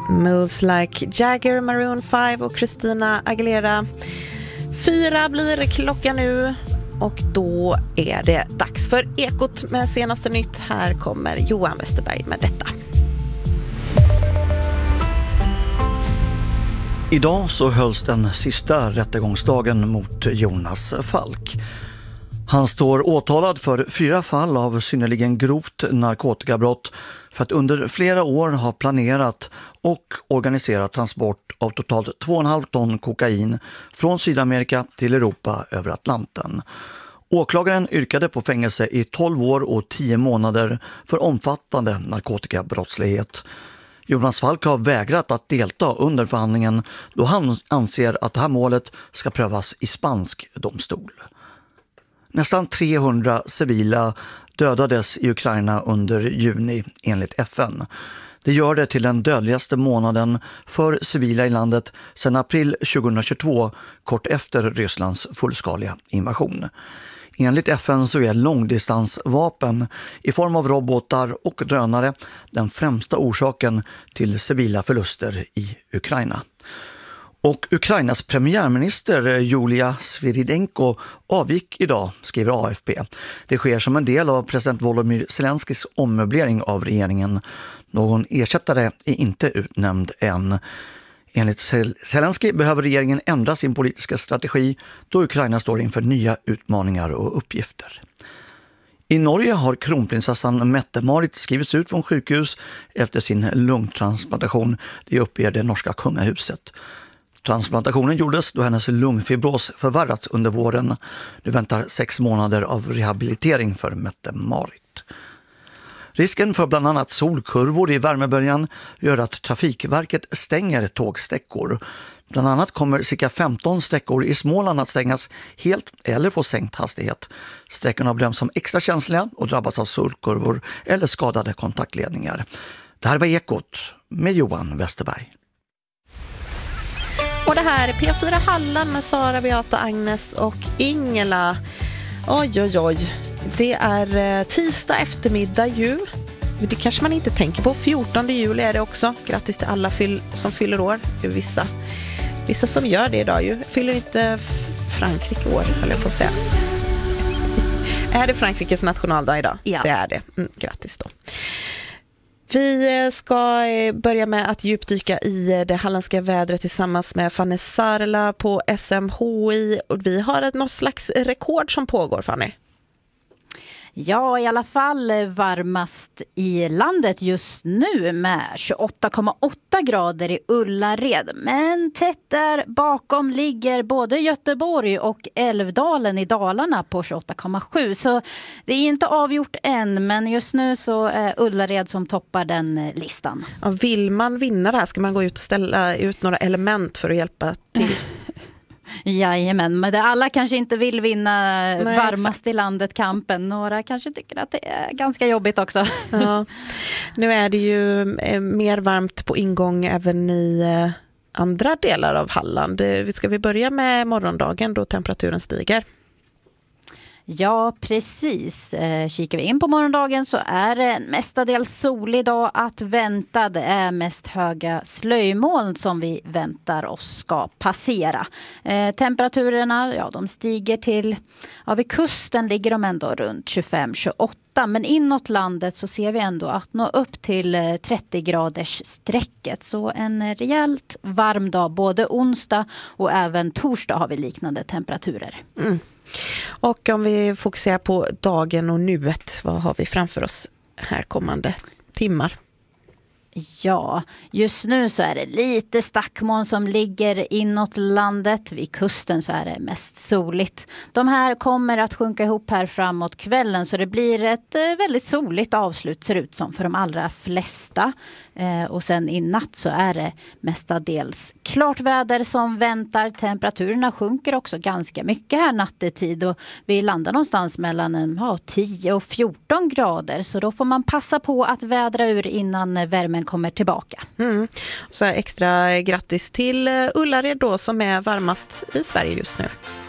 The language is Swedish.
Moves Like Jagger, Maroon 5 och Christina Aguilera. 4 blir klockan nu och då är det dags för Ekot med senaste nytt. Här kommer Johan Westerberg med detta. Idag så hölls den sista rättegångsdagen mot Jonas Falk. Han står åtalad för 4 fall av synnerligen grovt narkotikabrott för att under flera år ha planerat och organiserat transport av totalt 2,5 ton kokain från Sydamerika till Europa över Atlanten. Åklagaren yrkade på fängelse i 12 år och 10 månader för omfattande narkotikabrottslighet. Jonas Falk har vägrat att delta under förhandlingen då han anser att det här målet ska prövas i spansk domstol. Nästan 300 civila dödades i Ukraina under juni enligt FN. Det gör det till den dödligaste månaden för civila i landet sedan april 2022, kort efter Rysslands fullskaliga invasion. Enligt FN så är långdistansvapen i form av robotar och drönare den främsta orsaken till civila förluster i Ukraina. Och Ukrainas premiärminister Julia Sviridenko avgick idag, skriver AFP. Det sker som en del av president Volodymyr Zelenskis ommöblering av regeringen. Någon ersättare är inte utnämnd än. Enligt Zelensky behöver regeringen ändra sin politiska strategi då Ukraina står inför nya utmaningar och uppgifter. I Norge har kronprinsessan Mette-Marit skrivits ut från sjukhus efter sin lungtransplantation. Det uppger det norska kungahuset. Transplantationen gjordes då hennes lungfibros förvärrats under våren. Nu väntar 6 månader av rehabilitering för Mette-Marit. Risken för bland annat solkurvor i värmeböljan gör att Trafikverket stänger tågsträckor. Bland annat kommer cirka 15 sträckor i Småland att stängas helt eller få sänkt hastighet. Sträckorna bedöms som extra känsliga och drabbas av solkurvor eller skadade kontaktledningar. Det här var Ekot med Johan Westerberg. Och det här är P4 Halland med Sara, Beata, Agnes och Ingela. Oj, oj, oj. Det är tisdag eftermiddag ju. Det kanske man inte tänker på. 14 juli är det också. Grattis till alla som fyller år. Vissa som gör det idag ju. Fyller inte Frankrike år, höll jag på att säga. Är det Frankrikes nationaldag idag? Ja. Det är det. Grattis då. Vi ska börja med att djupdyka i det halländska vädret tillsammans med Fanny Sarla på SMHI. Och vi har något slags rekord som pågår, Fanny. Ja, i alla fall varmast i landet just nu med 28,8 grader i Ullared. Men tätt där bakom ligger både Göteborg och Älvdalen i Dalarna på 28,7. Så det är inte avgjort än, men just nu så är Ullared som toppar den listan. Ja, vill man vinna det här ska man gå ut och ställa ut några element för att hjälpa till. Jajamän, men alla kanske inte vill vinna varmast exakt. i landet kampen. Några kanske tycker att det är ganska jobbigt också. Ja. Nu är det ju mer varmt på ingång även i andra delar av Halland. Ska vi börja med morgondagen då temperaturen stiger? Ja, precis. Kikar vi in på morgondagen så är det mestadels solig dag att vänta. Det är mest höga slöjmoln som vi väntar oss ska passera. Temperaturerna, ja, de stiger till, ja, vid kusten ligger de ändå runt 25-28. Men inåt landet så ser vi ändå att nå upp till 30 graders strecket. Så en rejält varm dag, både onsdag och även torsdag har vi liknande temperaturer. Och om vi fokuserar på dagen och nuet, vad har vi framför oss här kommande timmar? Ja, just nu så är det lite stackmoln som ligger inåt landet. Vid kusten så är det mest soligt. De här kommer att sjunka ihop här framåt kvällen så det blir ett väldigt soligt avslut ser ut som för de allra flesta. Och sen i natt så är det mestadels klart väder som väntar. Temperaturerna sjunker också ganska mycket här nattetid och vi landar någonstans mellan 10 och 14 grader. Så då får man passa på att vädra ur innan värmen kommer tillbaka. Så extra grattis till Ullared då som är varmast i Sverige just nu.